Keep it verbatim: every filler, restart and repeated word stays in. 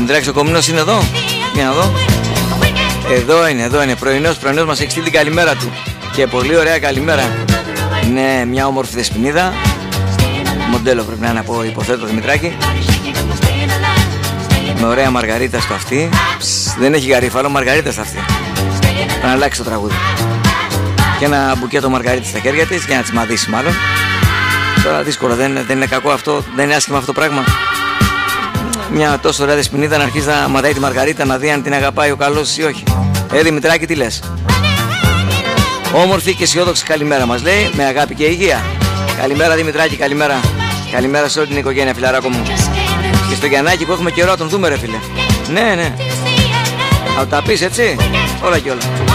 Δημητράκης ο Κομνός είναι εδώ. Για να δω. Εδώ είναι, εδώ είναι. Πρωινός, πρωινός μας έχει στείλει την καλημέρα του. Και πολύ ωραία καλημέρα. Είναι μια όμορφη δεσποινίδα. Μοντέλο πρέπει να είναι, από υποθέτω, Δημητράκη. Με ωραία μαργαρίτα στο αυτί. Ψ, δεν έχει γαρίφαλο, μαργαρίτα στο αυτί. Θα να αλλάξει το τραγούδι. Και ένα μπουκέτο μαργαρίτα στα χέρια της, για να της μαδίσει μάλλον. Τώρα δύσκολο, δεν, δεν είναι κακό αυτό, δεν είναι άσχημα αυτό το πράγμα. Μια τόσο ωραία δεσποινίδα να αρχίσει να μαδάει τη μαργαρίτα, να δει αν την αγαπάει ο καλός ή όχι. Ε, Δημητράκη, τι λες? Όμορφη και αισιόδοξη καλημέρα μας λέει, με αγάπη και υγεία. Καλημέρα Δημητράκη, καλημέρα. Καλημέρα σε όλη την οικογένεια, φιλαράκο μου. Και στο Γιαννάκη που έχουμε καιρό να τον δούμε, ρε φίλε. Ναι, ναι. Θα τα πεις έτσι, όλα και όλα.